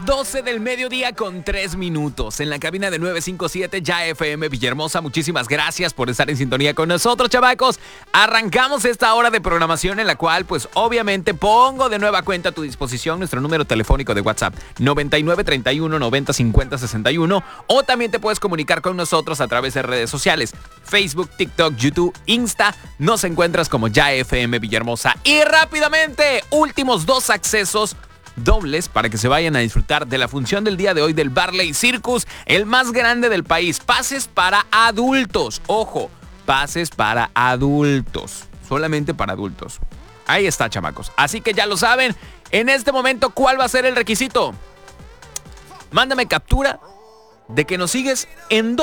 12 del mediodía con 3 minutos en la cabina de 957 Ya FM Villahermosa. Muchísimas gracias por estar en sintonía con nosotros, chavacos. Arrancamos esta hora de programación en la cual, pues obviamente pongo de nueva cuenta a tu disposición nuestro número telefónico de WhatsApp 9931 90 50 61, o también te puedes comunicar con nosotros a través de redes sociales, Facebook, TikTok, YouTube, Insta. Nos encuentras como Ya FM Villahermosa. Y rápidamente, últimos 2 accesos dobles para que se vayan a disfrutar de la función del día de hoy del Barley Circus, el más grande del país. Pases para adultos, ojo, pases para adultos, solamente para adultos. Ahí está, chamacos. Así que ya lo saben, en este momento, ¿cuál va a ser el requisito? Mándame captura de que nos sigues en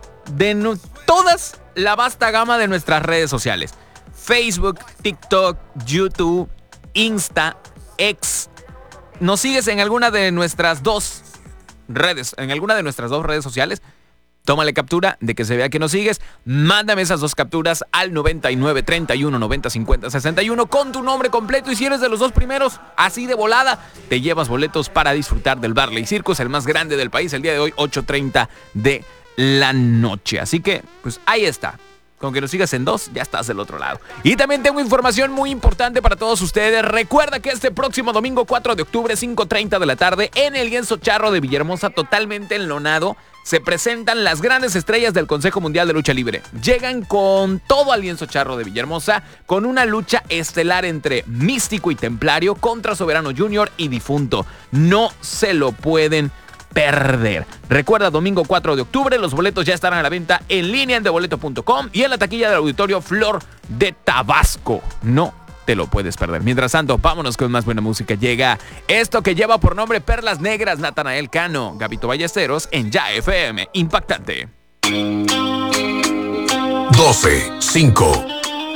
todas la vasta gama de nuestras redes sociales: Facebook, TikTok, YouTube, Insta, X. Nos sigues en alguna de nuestras 2 redes, sociales. Tómale captura de que se vea que nos sigues. Mándame esas 2 capturas al 99 31 90 50 61 con tu nombre completo. Y si eres de los 2 primeros, así de volada, te llevas boletos para disfrutar del Barley Circus, el más grande del país, el día de hoy, 8:30 de la noche. Así que, pues ahí está. Con que nos sigas en 2, ya estás del otro lado. Y también tengo información muy importante para todos ustedes. Recuerda que este próximo domingo 4 de octubre, 5:30 de la tarde, en el Lienzo Charro de Villahermosa, totalmente enlonado, se presentan las grandes estrellas del Consejo Mundial de Lucha Libre. Llegan con todo al Lienzo Charro de Villahermosa, con una lucha estelar entre Místico y Templario contra Soberano Junior y Difunto. No se lo pueden perder. Recuerda, domingo 4 de octubre, los boletos ya estarán a la venta en línea en deboleto.com y en la taquilla del Auditorio Flor de Tabasco. No te lo puedes perder. Mientras tanto, vámonos con más buena música. Llega esto que lleva por nombre Perlas Negras, Natanael Cano, Gabito Ballesteros en Ya FM. Impactante. 12, 5,